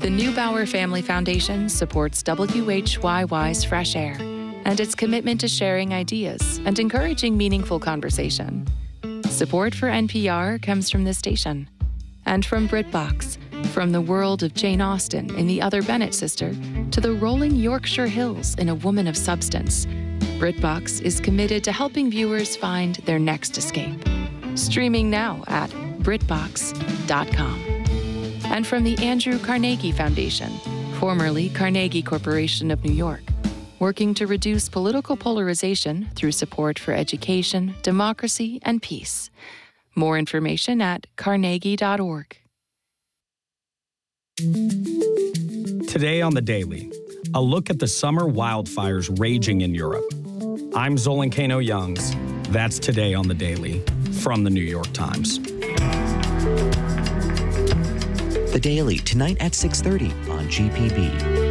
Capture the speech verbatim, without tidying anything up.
The Neubauer Family Foundation supports W H Y Y's Fresh Air and its commitment to sharing ideas and encouraging meaningful conversation. Support for N P R comes from this station and from BritBox, from the world of Jane Austen in The Other Bennet Sister to the rolling Yorkshire Hills in A Woman of Substance. BritBox is committed to helping viewers find their next escape. Streaming now at britbox dot com. And from the Andrew Carnegie Foundation, formerly Carnegie Corporation of New York, working to reduce political polarization through support for education, democracy, and peace. More information at carnegie dot org. Today on The Daily, a look at the summer wildfires raging in Europe. I'm Zolan Kano-Youngs. That's Today on The Daily from The New York Times. The Daily, tonight at six thirty on G P B.